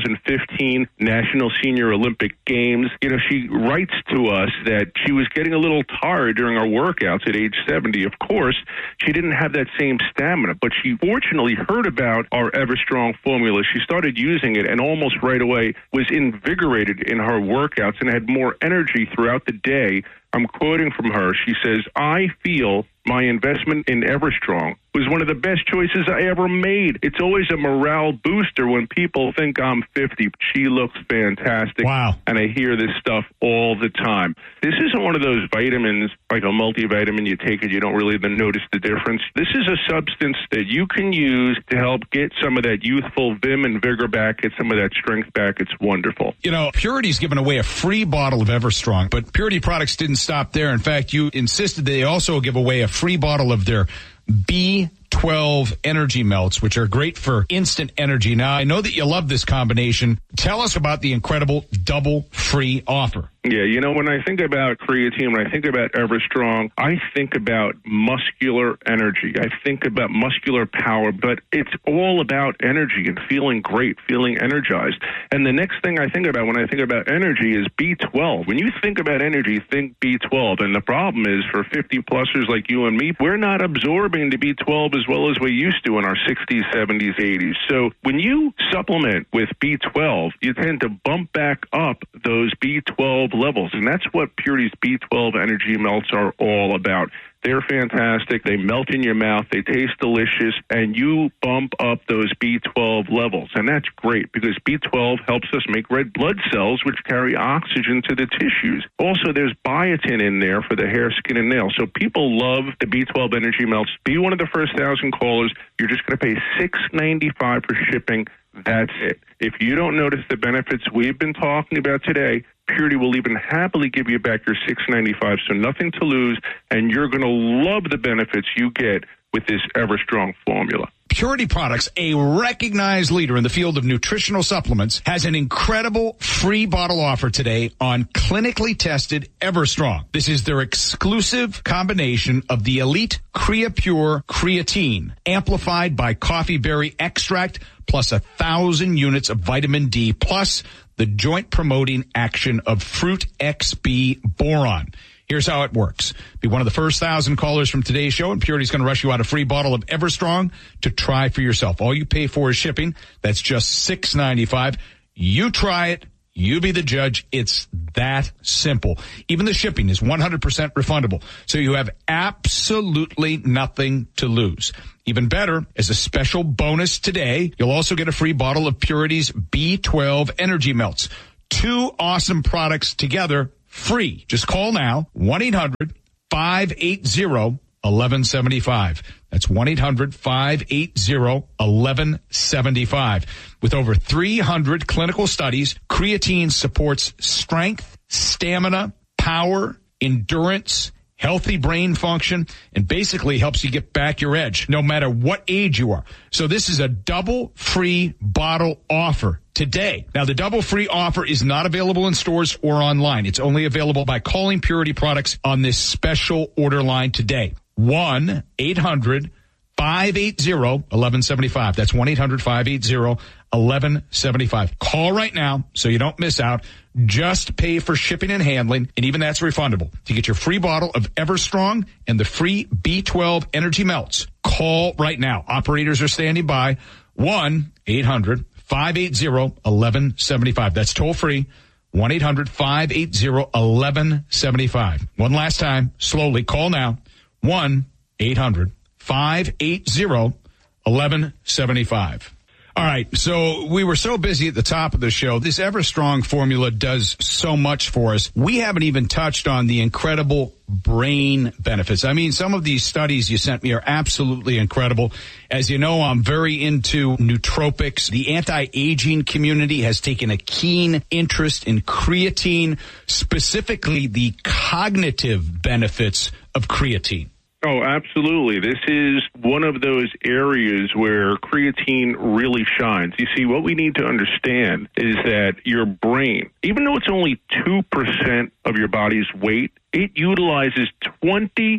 2015 National Senior Olympic Games. You know, she writes to us that she was getting a little tired during her workouts at age 70. Of course, she didn't have that same stamina, but she fortunately heard about our Everstrong formula. She started using it and almost right away was invigorated in her workouts and had more energy throughout the day. I'm quoting from her. She says, "I feel my investment in Everstrong was one of the best choices I ever made. It's always a morale booster when people think I'm 50. She looks fantastic." Wow. And I hear this stuff all the time. This isn't one of those vitamins, like a multivitamin. You take it, you don't really even notice the difference. This is a substance that you can use to help get some of that youthful vim and vigor back, get some of that strength back. It's wonderful. You know, Purity's given away a free bottle of Everstrong, but Purity Products didn't stop there. In fact, you insisted they also give away a free bottle of their B12 energy melts, which are great for instant energy. Now, I know that you love this combination. Tell us about the incredible double free offer. Yeah, you know, when I think about creatine, when I think about Everstrong, I think about muscular energy. I think about muscular power, but it's all about energy and feeling great, feeling energized. And the next thing I think about when I think about energy is B12. When you think about energy, think B12. And the problem is for 50-plussers like you and me, we're not absorbing the B12 as well as we used to in our 60s, 70s, 80s. So when you supplement with B12, you tend to bump back up those B12 levels, and that's what Purity's B12 energy melts are all about. They're fantastic. They melt in your mouth. They taste delicious, and you bump up those B12 levels, and that's great because B12 helps us make red blood cells, which carry oxygen to the tissues. Also, there's biotin in there for the hair, skin, and nails. So people love the B12 energy melts. Be one of the first 1,000 callers. You're just going to pay $6.95 for shipping. That's it. If you don't notice the benefits we've been talking about today, Purity will even happily give you back your $6.95, so nothing to lose, and you're going to love the benefits you get with this EverStrong formula. Purity Products, a recognized leader in the field of nutritional supplements, has an incredible free bottle offer today on clinically tested EverStrong. This is their exclusive combination of the elite CreaPure creatine, amplified by coffee berry extract, plus 1,000 units of vitamin D, plus the joint promoting action of Fruit XB boron. Here's how it works. Be one of the first 1,000 callers from today's show, and Purity's going to rush you out a free bottle of EverStrong to try for yourself. All you pay for is shipping. That's just $6.95. You try it. You be the judge. It's that simple. Even the shipping is 100% refundable. So you have absolutely nothing to lose. Even better, as a special bonus today, you'll also get a free bottle of Purity's B12 Energy Melts. 2 awesome products together, free. Just call now, 1-800-580-1175. That's 1-800-580-1175. With over 300 clinical studies, creatine supports strength, stamina, power, endurance, healthy brain function, and basically helps you get back your edge, no matter what age you are. So this is a double free bottle offer today. Now, the double free offer is not available in stores or online. It's only available by calling Purity Products on this special order line today. 1-800-580-1175. That's 1-800-580-1175. Call right now so you don't miss out. Just pay for shipping and handling, and even that's refundable. To get your free bottle of EverStrong and the free B12 Energy Melts, call right now. Operators are standing by. 1-800-580-1175. That's toll free. 1-800-580-1175. One last time, slowly, call now. 1-800-580-1175. All right, so we were so busy at the top of the show. This EverStrong formula does so much for us. We haven't even touched on the incredible brain benefits. I mean, some of these studies you sent me are absolutely incredible. As you know, I'm very into nootropics. The anti-aging community has taken a keen interest in creatine, specifically the cognitive benefits of creatine. Oh, absolutely. This is one of those areas where creatine really shines. You see, what we need to understand is that your brain, even though it's only 2% of your body's weight, it utilizes 20%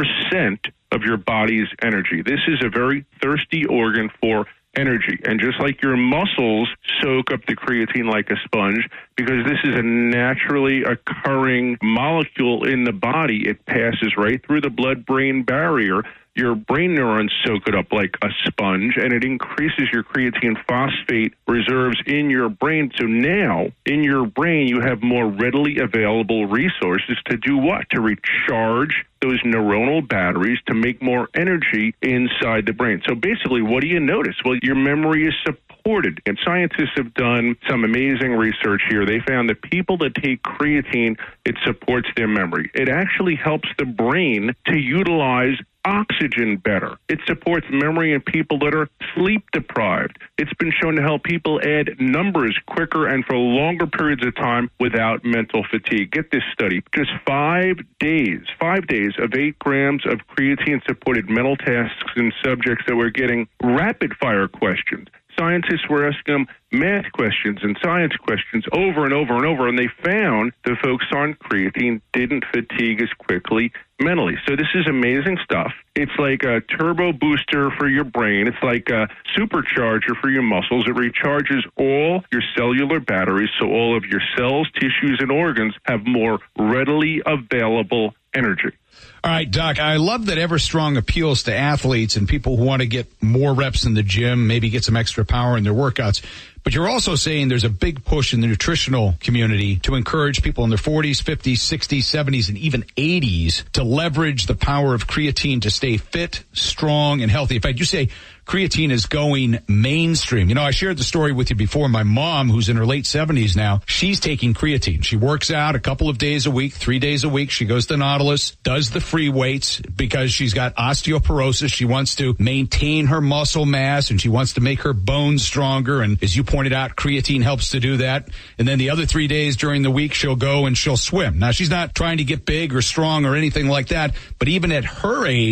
of your body's energy. This is a very thirsty organ for energy. And just like your muscles soak up the creatine like a sponge, because this is a naturally occurring molecule in the body, it passes right through the blood-brain barrier. Your brain neurons soak it up like a sponge, and it increases your creatine phosphate reserves in your brain. So now, in your brain, you have more readily available resources to do what? To recharge those neuronal batteries to make more energy inside the brain. So basically, what do you notice? Well, your memory is supported. And scientists have done some amazing research here. They found that people that take creatine, it supports their memory. It actually helps the brain to utilize oxygen better. It supports memory in people that are sleep deprived. It's been shown to help people add numbers quicker and for longer periods of time without mental fatigue. Get this study. Just 5 days of 8 grams of creatine supported mental tasks in subjects that were getting rapid fire questions. Scientists were asking them math questions and science questions over and over and over, and they found the folks on creatine didn't fatigue as quickly mentally. So this is amazing stuff. It's like a turbo booster for your brain. It's like a supercharger for your muscles. It recharges all your cellular batteries, so all of your cells, tissues, and organs have more readily available energy. All right, Doc, I love that EverStrong appeals to athletes and people who want to get more reps in the gym, maybe get some extra power in their workouts. But you're also saying there's a big push in the nutritional community to encourage people in their 40s, 50s, 60s, 70s, and even 80s to leverage the power of creatine to stay fit, strong, and healthy. In fact, you say creatine is going mainstream. You know, I shared the story with you before. My mom, who's in her late 70s now, she's taking creatine. She works out a couple of days a week, 3 days a week. She goes to Nautilus, does the free weights because she's got osteoporosis. She wants to maintain her muscle mass and she wants to make her bones stronger. And as you pointed out, creatine helps to do that. And then the other 3 days during the week, she'll go and she'll swim. Now, she's not trying to get big or strong or anything like that, but even at her age,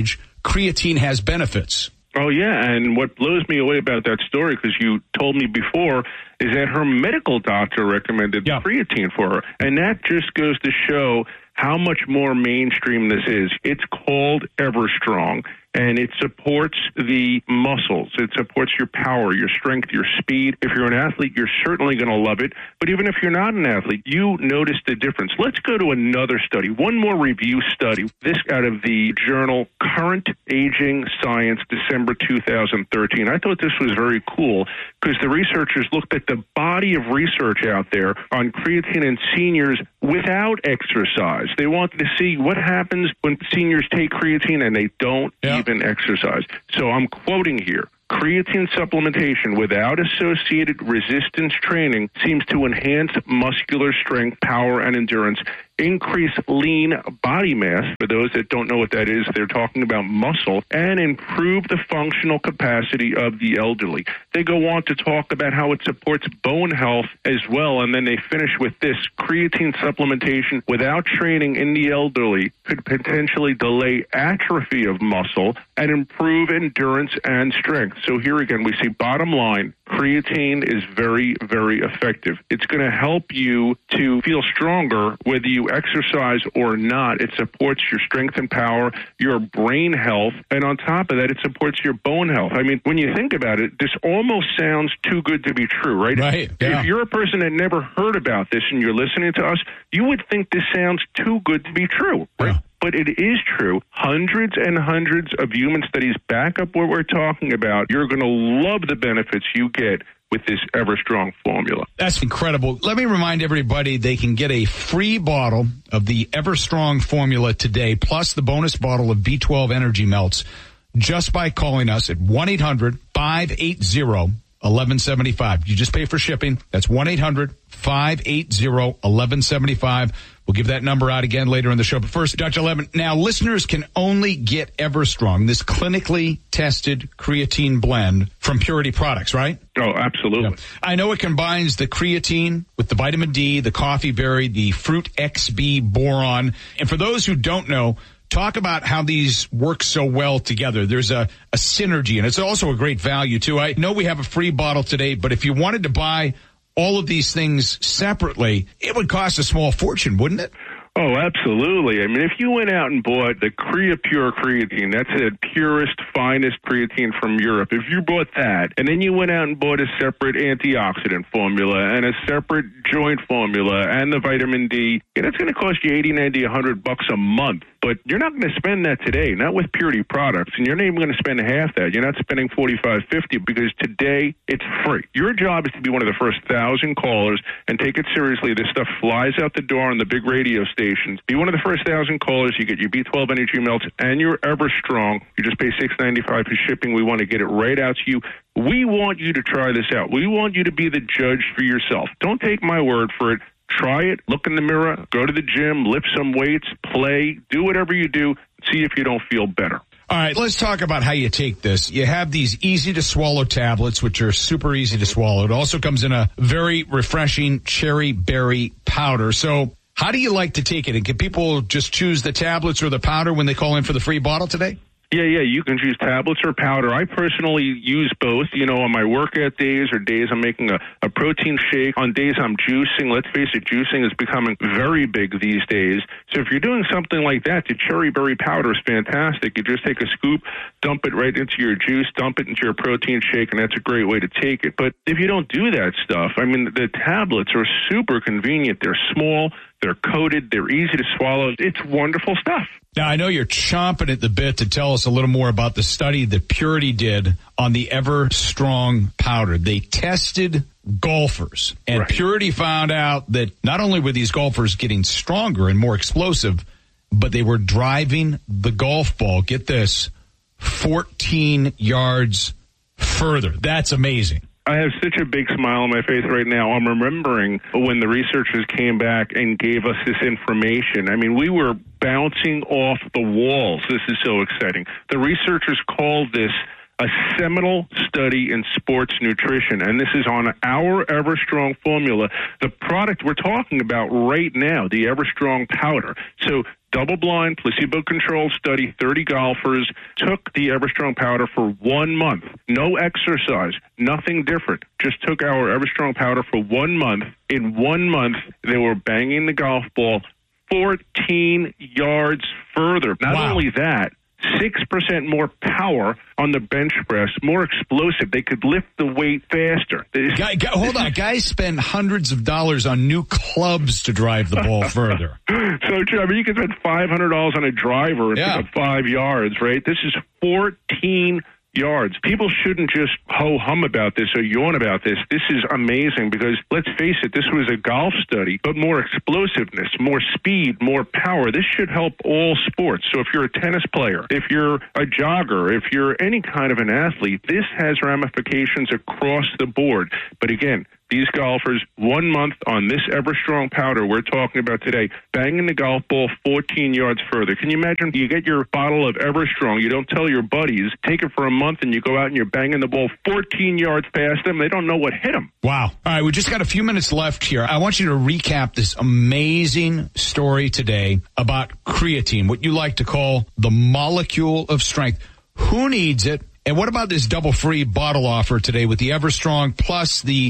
creatine has benefits. Oh, yeah, and what blows me away about that story, because you told me before, is that her medical doctor recommended creatine for her. And that just goes to show how much more mainstream this is. It's called Everstrong, and it supports the muscles. It supports your power, your strength, your speed. If you're an athlete, you're certainly going to love it. But even if you're not an athlete, you notice the difference. Let's go to another study, one more review study. This out of the journal Current Aging Science, December 2013. I thought this was very cool because the researchers looked at the body of research out there on creatine in seniors without exercise. They wanted to see what happens when seniors take creatine and they don't even exercise. So I'm quoting here. Creatine supplementation without associated resistance training seems to enhance muscular strength, power, and endurance, increase lean body mass. For those that don't know what that is, they're talking about muscle, and improve the functional capacity of the elderly. They go on to talk about how it supports bone health as well, and then they finish with this. Creatine supplementation without training in the elderly could potentially delay atrophy of muscle and improve endurance and strength. So here again, we see bottom line, creatine is very, very effective. It's going to help you to feel stronger whether you exercise or not. It supports your strength and power, your brain health, and on top of that, it supports your bone health. I mean, when you think about it, this almost sounds too good to be true, right? Right. Yeah. If you're a person that never heard about this and you're listening to us, you would think this sounds too good to be true, right? Yeah. But it is true. Hundreds and hundreds of human studies back up what we're talking about. You're going to love the benefits you get with this Everstrong formula. That's incredible. Let me remind everybody they can get a free bottle of the Everstrong formula today, plus the bonus bottle of B12 Energy Melts, just by calling us at 1-800-580-1175. You just pay for shipping. That's 1-800-580-1175. We'll give that number out again later in the show. But first, Dr. Levin, now listeners can only get Everstrong, this clinically tested creatine blend from Purity Products, right? Oh, absolutely. Yeah. I know it combines the creatine with the vitamin D, the coffee berry, the fruit XB boron. And for those who don't know, talk about how these work so well together. There's a synergy, and it's also a great value, too. I know we have a free bottle today, but if you wanted to buy all of these things separately, it would cost a small fortune, wouldn't it? Oh, absolutely. I mean, if you went out and bought the CreaPure creatine, that's the purest, finest creatine from Europe. If you bought that, and then you went out and bought a separate antioxidant formula and a separate joint formula and the vitamin D, that's going to cost you $80, $90, $100 a month. But you're not going to spend that today, not with Purity Products, and you're not even going to spend half that. You're not spending $45, $50 because today it's free. Your job is to be one of the first 1,000 callers and take it seriously. This stuff flies out the door on the big radio stations. Be one of the first 1,000 callers. You get your B12 Energy Melts and your Everstrong. You just pay $6.95 for shipping. We want to get it right out to you. We want you to try this out. We want you to be the judge for yourself. Don't take my word for it. Try it, look in the mirror, go to the gym, lift some weights, play, do whatever you do, see if you don't feel better. All right, let's talk about how you take this. You have these easy-to-swallow tablets, which are super easy to swallow. It also comes in a very refreshing cherry berry powder. So how do you like to take it? And can people just choose the tablets or the powder when they call in for the free bottle today? Yeah, you can choose tablets or powder. I personally use both, on my workout days or days I'm making a protein shake. On days I'm juicing, let's face it, juicing is becoming very big these days. So if you're doing something like that, the cherry berry powder is fantastic. You just take a scoop, dump it right into your juice, dump it into your protein shake, and that's a great way to take it. But if you don't do that stuff, the tablets are super convenient. They're small, they're coated, they're easy to swallow. It's wonderful stuff. Now, I know you're chomping at the bit to tell us a little more about the study that Purity did on the Everstrong powder. They tested golfers, and right. Purity found out that not only were these golfers getting stronger and more explosive, but they were driving the golf ball, get this, 14 yards further. That's amazing. I have such a big smile on my face right now. I'm remembering when the researchers came back and gave us this information. We were bouncing off the walls. This is so exciting. The researchers called this a seminal study in sports nutrition, and this is on our Everstrong formula, the product we're talking about right now, the Everstrong powder. So double-blind, placebo-controlled study, 30 golfers, took the Everstrong powder for 1 month. No exercise, nothing different. Just took our Everstrong powder for 1 month. In 1 month, they were banging the golf ball 14 yards further. Not only that, 6% more power on the bench press, more explosive. They could lift the weight faster. Hold on. Guys spend hundreds of dollars on new clubs to drive the ball further. So true. I mean, you can spend $500 on a driver and pick up 5 yards, right? This is 14 yards. People shouldn't just ho-hum about this or yawn about this. This is amazing because, let's face it, this was a golf study, but more explosiveness, more speed, more power. This should help all sports. So if you're a tennis player, if you're a jogger, if you're any kind of an athlete, this has ramifications across the board. But again, these golfers, 1 month on this Everstrong powder we're talking about today, banging the golf ball 14 yards further. Can you imagine? You get your bottle of Everstrong, you don't tell your buddies, take it for a month, and you go out and you're banging the ball 14 yards past them. They don't know what hit them. Wow. All right, we just got a few minutes left here. I want you to recap this amazing story today about creatine, what you like to call the molecule of strength. Who needs it? And what about this double free bottle offer today with the Everstrong plus the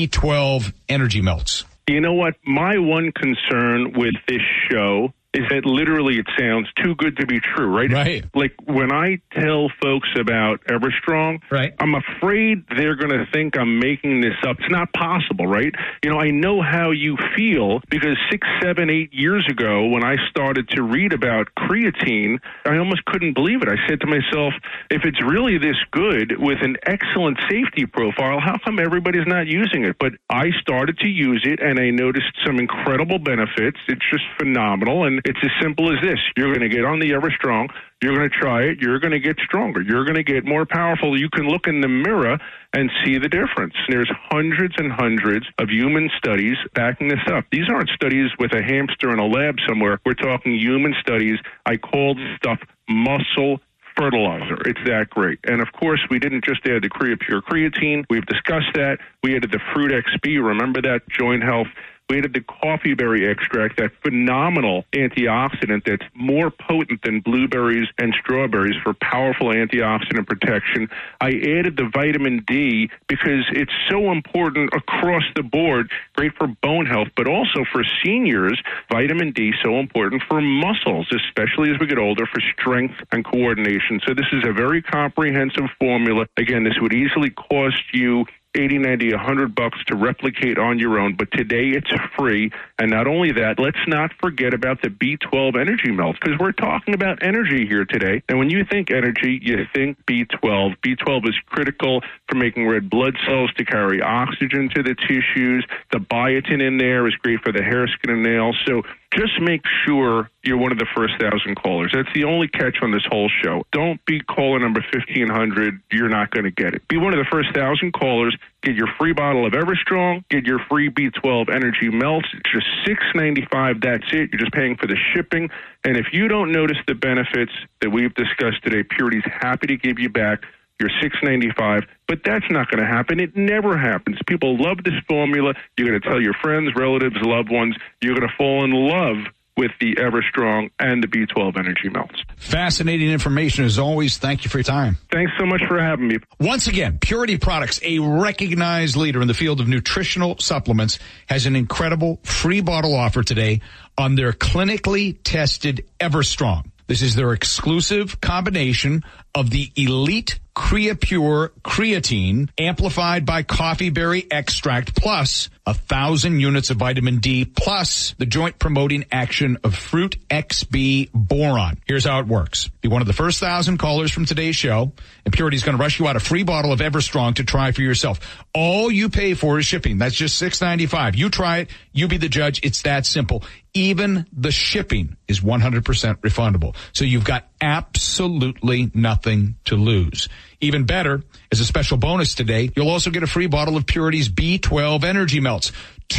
B12 energy melts? You know what? My one concern with this show is that literally it sounds too good to be true, right? Right. Like when I tell folks about Everstrong, I'm afraid they're going to think I'm making this up. It's not possible, right? You know, I know how you feel because 6, 7, 8 years ago when I started to read about creatine, I almost couldn't believe it. I said to myself, if it's really this good with an excellent safety profile, how come everybody's not using it? But I started to use it and I noticed some incredible benefits. It's just phenomenal. And it's as simple as this. You're going to get on the Everstrong. You're going to try it. You're going to get stronger. You're going to get more powerful. You can look in the mirror and see the difference. There's hundreds and hundreds of human studies backing this up. These aren't studies with a hamster in a lab somewhere. We're talking human studies. I call this stuff muscle fertilizer. It's that great. And of course, we didn't just add the CreaPure creatine. We've discussed that. We added the Fruit XP. Remember that? Joint health. We added the coffee berry extract, that phenomenal antioxidant that's more potent than blueberries and strawberries for powerful antioxidant protection. I added the vitamin D because it's so important across the board, great for bone health, but also for seniors, vitamin D so important for muscles, especially as we get older, for strength and coordination. So this is a very comprehensive formula. Again, this would easily cost you $80, $90, $100 to replicate on your own, but today it's free. And not only that, let's not forget about the B12 energy melts, because we're talking about energy here today. And when you think energy, you think B12. B12 is critical for making red blood cells to carry oxygen to the tissues. The biotin in there is great for the hair, skin, and nails. So just make sure you're one of the first 1,000 callers. That's the only catch on this whole show. Don't be caller number 1,500. You're not going to get it. Be one of the first 1,000 callers. Get your free bottle of Everstrong. Get your free B12 energy melts. It's just $6.95. That's it. You're just paying for the shipping. And if you don't notice the benefits that we've discussed today, Purity's happy to give you back your $6.95, but that's not going to happen. It never happens. People love this formula. You're going to tell your friends, relatives, loved ones. You're going to fall in love with the Everstrong and the B12 energy melts. Fascinating information as always. Thank you for your time. Thanks so much for having me. Once again, Purity Products, a recognized leader in the field of nutritional supplements, has an incredible free bottle offer today on their clinically tested Everstrong. This is their exclusive combination of the elite CreaPure creatine amplified by coffee berry extract plus 1,000 units of vitamin D plus the joint promoting action of Fruit XB boron. Here's how it works. Be one of the first 1,000 callers from today's show, and Purity's going to rush you out a free bottle of Everstrong to try for yourself. All you pay for is shipping. That's just $6.95. You try it. You be the judge. It's that simple. Even the shipping is 100% refundable. So you've got absolutely nothing to lose. Even better, as a special bonus today, you'll also get a free bottle of Purity's B12 energy melts.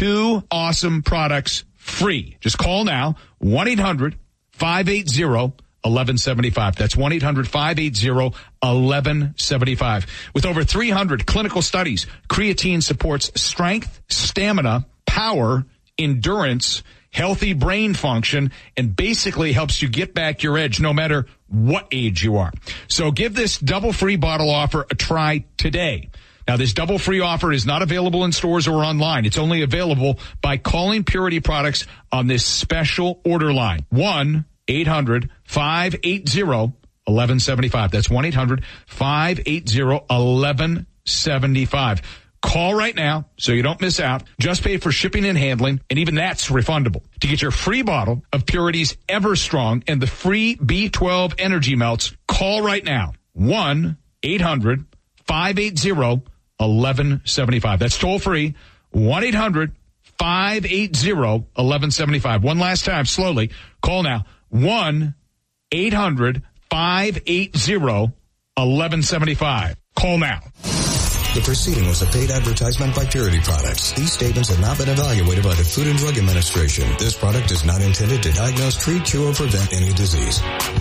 2 awesome products free. Just call now, 1-800-580-1175. That's 1-800-580-1175. With over 300 clinical studies, creatine supports strength, stamina, power, endurance, healthy brain function, and basically helps you get back your edge no matter what age you are. So give this double free bottle offer a try today. Now, this double free offer is not available in stores or online. It's only available by calling Purity Products on this special order line. 1-800-580-1175. That's 1-800-580-1175. Call right now so you don't miss out. Just pay for shipping and handling, and even that's refundable. To get your free bottle of Purity's Everstrong and the free B12 Energy Melts, call right now. 1-800-580-1175. That's toll free. 1-800-580-1175. One last time, slowly. Call now. 1-800-580-1175. Call now. The proceeding was a paid advertisement by Purity Products. These statements have not been evaluated by the Food and Drug Administration. This product is not intended to diagnose, treat, cure, or prevent any disease.